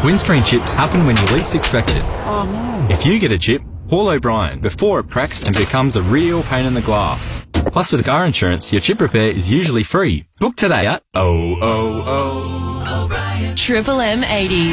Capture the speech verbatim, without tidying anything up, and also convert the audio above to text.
Windscreen chips happen when you least expect it. Oh no. If you get a chip, call O'Brien before it cracks and becomes a real pain in the glass. Plus, with car insurance, your chip repair is usually free. Book today at oh oh oh. Triple M eighties.